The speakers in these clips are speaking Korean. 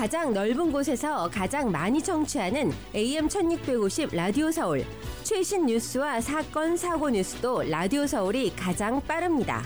가장 넓은 곳에서 가장 많이 청취하는 AM 1650 라디오 서울. 최신 뉴스와 사건, 사고 뉴스도 라디오 서울이 가장 빠릅니다.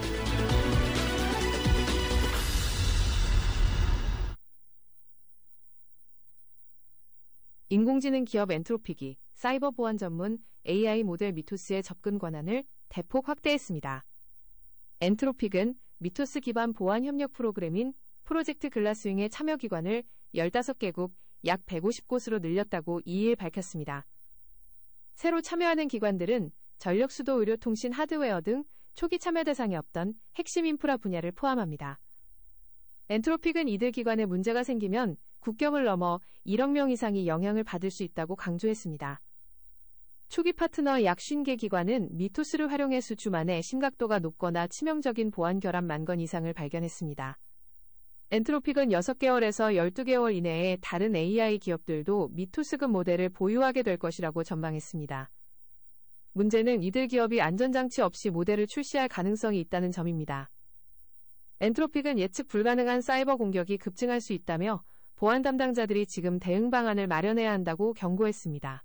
인공지능 기업 엔트로픽이 사이버 보안 전문 AI 모델 미토스의 접근 권한을 대폭 확대했습니다. 엔트로픽은 미토스 기반 보안 협력 프로그램인 프로젝트 글라스윙의 참여 기관을 15개국 약 150곳으로 늘렸다고 2일 밝혔습니다. 새로 참여하는 기관들은 전력, 수도, 의료, 통신, 하드웨어 등 초기 참여 대상이 없던 핵심 인프라 분야를 포함합니다. 엔트로픽은 이들 기관에 문제가 생기면 국경을 넘어 1억 명 이상이 영향을 받을 수 있다고 강조했습니다. 초기 파트너 약 50개 기관은 미토스를 활용해 수주 만에 심각도가 높거나 치명적인 보안 결함 10,000건 이상을 발견했습니다. 엔트로픽은 6개월에서 12개월 이내에 다른 AI 기업들도 미토스급 모델을 보유하게 될 것이라고 전망했습니다. 문제는 이들 기업이 안전장치 없이 모델을 출시할 가능성이 있다는 점입니다. 엔트로픽은 예측 불가능한 사이버 공격이 급증할 수 있다며 보안 담당자들이 지금 대응 방안을 마련해야 한다고 경고했습니다.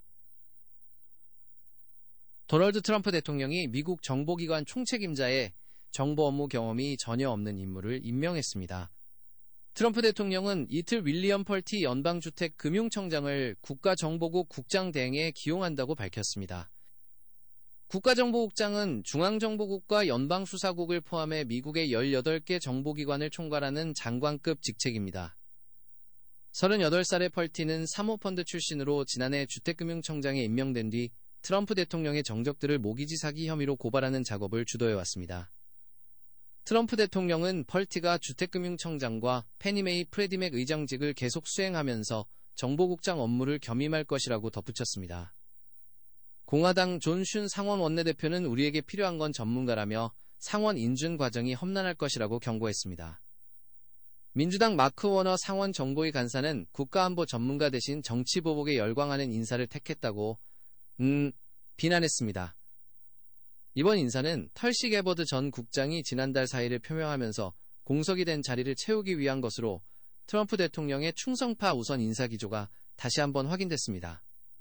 도널드 트럼프 대통령이 미국 정보기관 총책임자에 정보 업무 경험이 전혀 없는 인물을 임명했습니다. 트럼프 대통령은 이틀 윌리엄 펄티 연방주택금융청장을 국가정보국 국장 대행에 기용한다고 밝혔습니다. 국가정보국장은 중앙정보국과 연방수사국을 포함해 미국의 18개 정보기관을 총괄하는 장관급 직책입니다. 38살의 펄티는 사모펀드 출신으로 지난해 주택금융청장에 임명된 뒤 트럼프 대통령의 정적들을 모기지 사기 혐의로 고발하는 작업을 주도해왔습니다. 트럼프 대통령은 펄티가 주택금융청장과 페니메이 프레디맥 의장직을 계속 수행하면서 정보국장 업무를 겸임할 것이라고 덧붙였습니다. 공화당 존 슌 상원 원내대표는 우리에게 필요한 건 전문가라며 상원 인준 과정이 험난할 것이라고 경고했습니다. 민주당 마크 워너 상원 정보위 간사는 국가안보 전문가 대신 정치보복에 열광하는 인사를 택했다고 비난했습니다. 이번 인사는 털시 게버드 전 국장이 지난달 4일을 표명하면서 공석이 된 자리를 채우기 위한 것으로 트럼프 대통령의 충성파 우선 인사 기조가 다시 한번 확인됐습니다.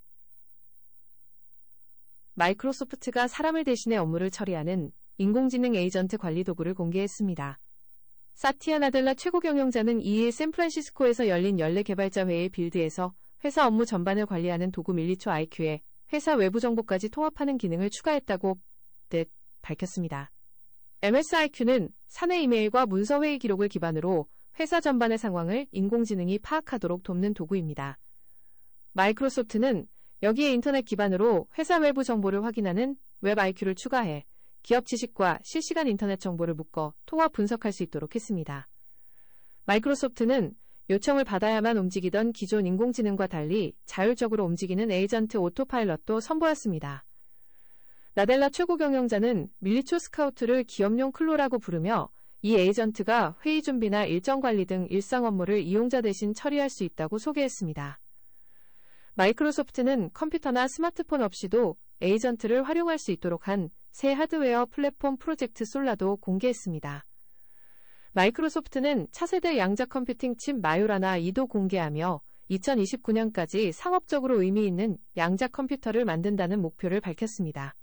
마이크로소프트가 사람을 대신해 업무를 처리하는 인공지능 에이전트 관리 도구를 공개했습니다. 사티아 나델라 최고 경영자는 2일 샌프란시스코에서 열린 연례 개발자 회의 빌드에서 회사 업무 전반을 관리하는 도구 밀리초 IQ에 회사 외부 정보까지 통합하는 기능을 추가했다고 밝혔습니다. MS IQ는 사내 이메일과 문서 회의 기록을 기반으로 회사 전반의 상황을 인공지능이 파악하도록 돕는 도구입니다. 마이크로소프트는 여기에 인터넷 기반으로 회사 외부 정보를 확인하는 웹 IQ를 추가해 기업 지식과 실시간 인터넷 정보를 묶어 통합 분석할 수 있도록 했습니다. 마이크로소프트는 요청을 받아야만 움직이던 기존 인공지능과 달리 자율적으로 움직이는 에이전트 오토파일럿도 선보였습니다. 나델라 최고 경영자는 밀리초 스카우트를 기업용 클로라고 부르며 이 에이전트가 회의 준비나 일정 관리 등 일상 업무를 이용자 대신 처리할 수 있다고 소개했습니다. 마이크로소프트는 컴퓨터나 스마트폰 없이도 에이전트를 활용할 수 있도록 한 새 하드웨어 플랫폼 프로젝트 솔라도 공개했습니다. 마이크로소프트는 차세대 양자 컴퓨팅 칩 마요라나 2도 공개하며 2029년까지 상업적으로 의미 있는 양자 컴퓨터를 만든다는 목표를 밝혔습니다.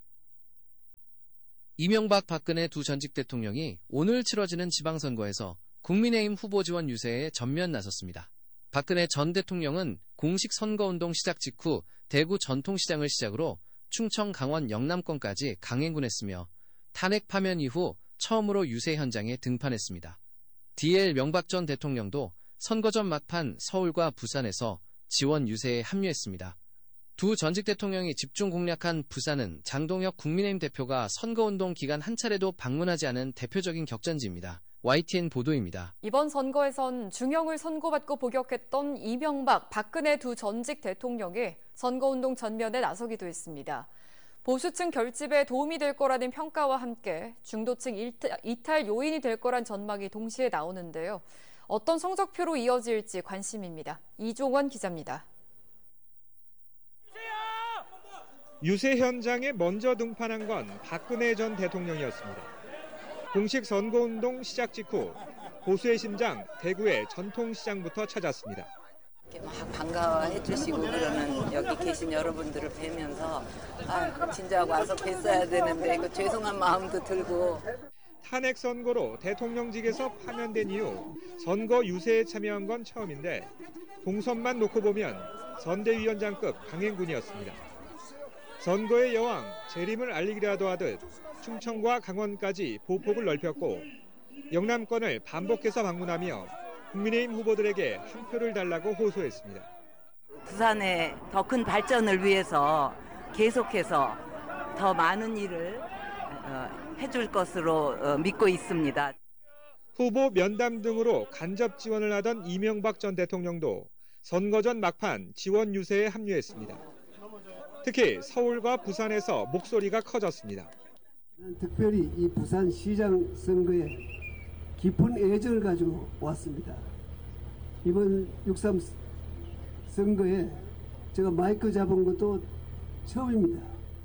이명박 박근혜 두 전직 대통령이 오늘 치러지는 지방선거에서 국민의힘 후보 지원 유세에 전면 나섰습니다. 박근혜 전 대통령은 공식 선거운동 시작 직후 대구 전통시장을 시작으로 충청, 강원, 영남권까지 강행군했으며 탄핵 파면 이후 처음으로 유세 현장에 등판했습니다. DL 명박 전 대통령도 선거 전 막판 서울과 부산에서 지원 유세에 합류했습니다. 두 전직 대통령이 집중 공략한 부산은 장동혁 국민의힘 대표가 선거운동 기간 한 차례도 방문하지 않은 대표적인 격전지입니다. YTN 보도입니다. 이번 선거에선 중형을 선고받고 복역했던 이명박, 박근혜 두 전직 대통령이 선거운동 전면에 나서기도 했습니다. 보수층 결집에 도움이 될 거라는 평가와 함께 중도층 이탈 요인이 될 거란 전망이 동시에 나오는데요. 어떤 성적표로 이어질지 관심입니다. 이종원 기자입니다. 유세 현장에 먼저 등판한 건 박근혜 전 대통령이었습니다. 공식 선거운동 시작 직후 보수의 심장 대구의 전통시장부터 찾았습니다. 막 반가워해 주시고 그러는 여기 계신 여러분들을 뵈면서 진작 와서 뵀어야 되는데 그 죄송한 마음도 들고. 탄핵 선고로 대통령직에서 파면된 이후 선거 유세에 참여한 건 처음인데 동선만 놓고 보면 선대위원장급 강행군이었습니다. 선거의 여왕 재림을 알리기라도 하듯 충청과 강원까지 보폭을 넓혔고 영남권을 반복해서 방문하며 국민의힘 후보들에게 한 표를 달라고 호소했습니다. 부산의 더 큰 발전을 위해서 계속해서 더 많은 일을 해줄 것으로 믿고 있습니다. 후보 면담 등으로 간접 지원을 하던 이명박 전 대통령도 선거 전 막판 지원 유세에 합류했습니다. 특히 서울과 부산에서 목소리가 커졌습니다. 특별히 이 부산시장 선거에 깊은 애정을 가지고 왔습니다. 이번 6.3 선거에 제가 마이크 잡은 것도 처음입니다.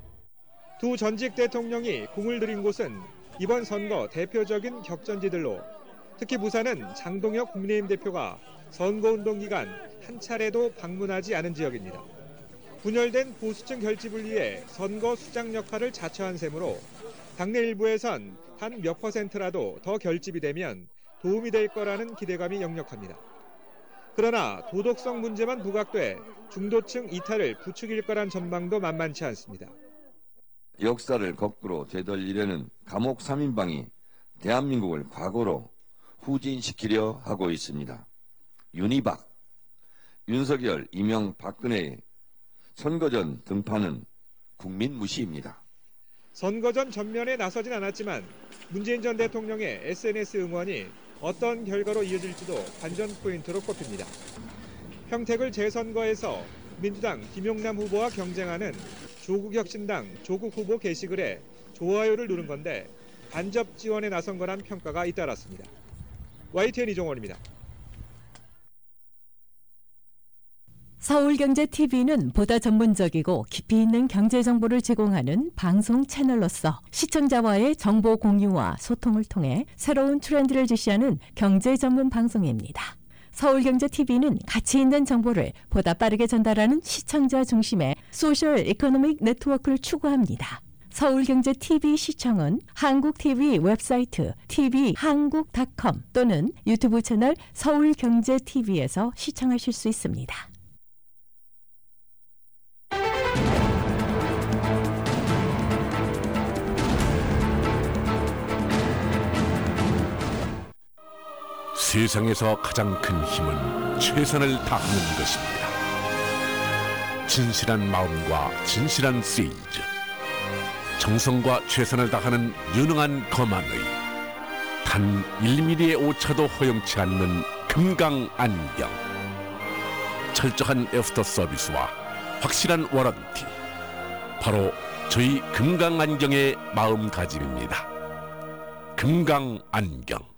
두 전직 대통령이 공을 들인 곳은 이번 선거 대표적인 격전지들로 특히 부산은 장동혁 국민의힘 대표가 선거운동 기간 한 차례도 방문하지 않은 지역입니다. 분열된 보수층 결집을 위해 선거 수장 역할을 자처한 셈으로 당내 일부에선 한 몇 %라도 더 결집이 되면 도움이 될 거라는 기대감이 역력합니다. 그러나 도덕성 문제만 부각돼 중도층 이탈을 부추길 거란 전망도 만만치 않습니다. 역사를 거꾸로 되돌리려는 감옥 3인방이 대한민국을 과거로 후진시키려 하고 있습니다. 윤희박, 윤석열, 이명박근혜의 선거 전 등판은 국민 무시입니다. 선거 전 전면에 나서진 않았지만 문재인 전 대통령의 SNS 응원이 어떤 결과로 이어질지도 관전 포인트로 꼽힙니다. 평택을 재선거에서 민주당 김용남 후보와 경쟁하는 조국혁신당 조국 후보 게시글에 좋아요를 누른 건데 간접 지원에 나선 거란 평가가 잇따랐습니다. YTN 이종원입니다. 서울경제TV는 보다 전문적이고 깊이 있는 경제 정보를 제공하는 방송 채널로서 시청자와의 정보 공유와 소통을 통해 새로운 트렌드를 제시하는 경제 전문 방송입니다. 서울경제TV는 가치 있는 정보를 보다 빠르게 전달하는 시청자 중심의 소셜 이코노믹 네트워크를 추구합니다. 서울경제TV 시청은 한국TV 웹사이트 tv한국.com 또는 유튜브 채널 서울경제TV에서 시청하실 수 있습니다. 세상에서 가장 큰 힘은 최선을 다하는 것입니다. 진실한 마음과 진실한 세일즈, 정성과 최선을 다하는 유능한 검안의 단 1mm의 오차도 허용치 않는 금강안경, 철저한 애프터 서비스와 확실한 워런티, 바로 저희 금강안경의 마음가짐입니다. 금강안경.